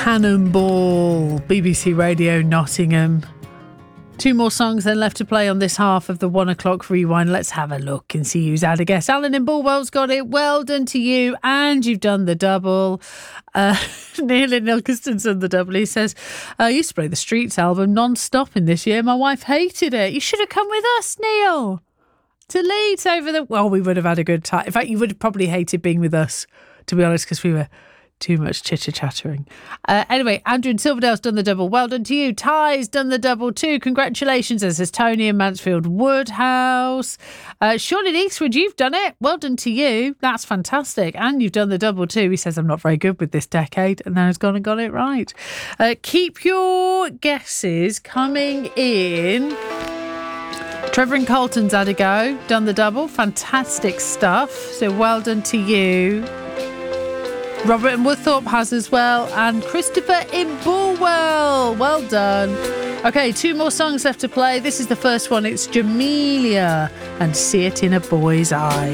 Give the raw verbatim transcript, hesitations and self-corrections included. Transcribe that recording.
Cannonball, B B C Radio Nottingham. Two more songs then left to play on this half of the one o'clock rewind. Let's have a look and see who's had a guess. Alan in Bulwell's got it. Well done to you, and you've done the double. Uh, Neil in Ilkeston's done the double. He says, I used to play the Streets album non-stop in this year. My wife hated it. You should have come with us, Neil, to Leeds over the... Well, we would have had a good time. In fact, you would have probably hated being with us, to be honest, because we were too much chitter-chattering. Uh, anyway, Andrew in Silverdale's done the double. Well done to you. Ty's done the double too. Congratulations. This is Tony in Mansfield Woodhouse. Uh, Sean in Eastwood, you've done it. Well done to you. That's fantastic. And you've done the double too. He says, I'm not very good with this decade. And now he's gone and got it right. Uh, keep your guesses coming in. Trevor in Colton's had a go. Done the double. Fantastic stuff. So well done to you. Robert in Woodthorpe has as well, and Christopher in Bulwell. Well done. Okay, two more songs left to play. This is the first one. It's Jamelia and See It in a Boy's Eye.